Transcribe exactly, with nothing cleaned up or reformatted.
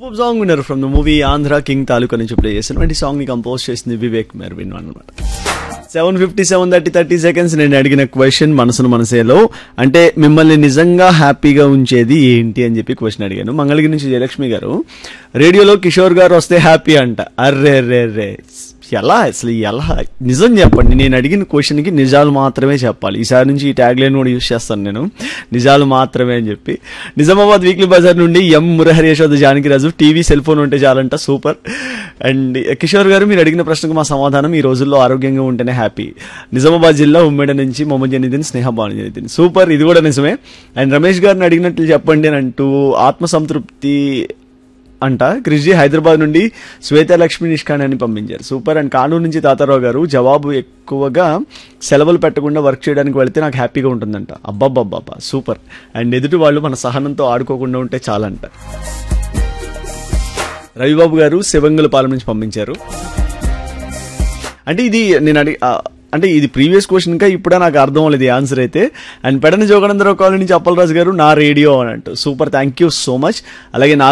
Super song విన్నారు from the movie Andhra king తాలూకా నుంచి play చేసిన సాంగ్ ని కంపోజ్ చేసింది వివేక్ మెర్విన్ అనమాట. Seven fifty seven thirty thirty seconds నేను అడిగిన క్వశ్చన్ మనసును మనసేలో అంటే మిమ్మల్ని నిజంగా హ్యాపీగా ఉంచేది ఏంటి అని చెప్పి క్వశ్చన్ అడిగాను. మంగళగిరి నుంచి జయలక్ష్మి గారు, రేడియోలో కిషోర్ గారు వస్తే హ్యాపీ అంట. అర్రే రే రే ఎలా అసలు ఎలా నిజం చెప్పండి. నేను అడిగిన క్వశ్చన్కి నిజాలు మాత్రమే చెప్పాలి. ఈసారి నుంచి ఈ ట్యాగ్ లైన్ కూడా యూజ్ చేస్తాను నేను, నిజాలు మాత్రమే అని చెప్పి. నిజామాబాద్ వీక్లీ బజార్ నుండి ఎం Murahari Yashoda Janakiraju, TV cell phone ఉంటే చాలంట, సూపర్. అండ్ కిషోర్ గారు మీరు అడిగిన ప్రశ్నకు మా సమాధానం ఈ రోజుల్లో ఆరోగ్యంగా ఉంటేనే హ్యాపీ. నిజామాబాద్ జిల్లా ఉమ్మడి నుంచి మొహమ్మద్ జనీదిన్ స్నేహ భాను జనీదిన్, సూపర్, ఇది కూడా నిజమే. అండ్ రమేష్ గారిని అడిగినట్లు చెప్పండి అని అంటూ ఆత్మసంతృప్తి అంట క్రిష్జీ హైదరాబాద్ నుండి శ్వేత లక్ష్మి నిష్కాన్ అని పంపించారు, సూపర్. అండ్ కానూరు నుంచి తాతారావు గారు, జవాబు ఎక్కువగా సెలవులు పెట్టకుండా వర్క్ చేయడానికి వెళితే నాకు హ్యాపీగా ఉంటుందంట. అబ్బాబ్బాబ్బా సూపర్. అండ్ ఎదుటి వాళ్ళు మన సహనంతో ఆడుకోకుండా ఉంటే చాలంట. రవిబాబు గారు శివంగుల పాలెం నుంచి పంపించారు. అంటే ఇది నేను అడిగి అంటే ఇది ప్రీవియస్ క్వశ్చన్ ఇంకా ఇప్పుడే నాకు అర్థం అవ్వలేదు ఈ ఆన్సర్ అయితే. అండ్ పెడని జోగనందరావు కాలనీ నుంచి అప్పలరాజు గారు, నా రేడియో అని అంటూ, super, thank you so much. అలాగే